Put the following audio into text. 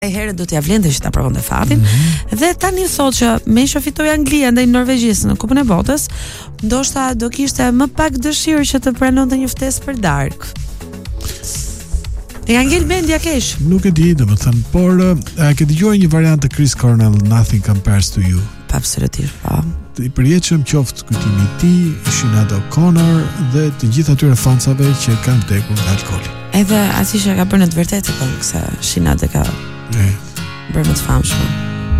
e herët do t'ja vlente që ta provonte fatin. Dhe tani thotë që me që fitoi Anglia ndaj Norvegjisë në Kupën e Botës, ndoshta do kishte më pak dëshirë që të pranonte një ftesë për darkë. E angel mendja keq. Nuk e di, domethënë, por a ke dëgjuar një variant të Chris Cornell, Nothing Compares to You? Absolutisht, po. I përjetshëm qoftë kujtimi i tij, Sinead O'Connor dhe të gjithë atyre fansave që kanë vdekur nga alkooli. Edhe asaj që ka bërë në të vërtetë, po, se Sinead e ka bërë më të famshme.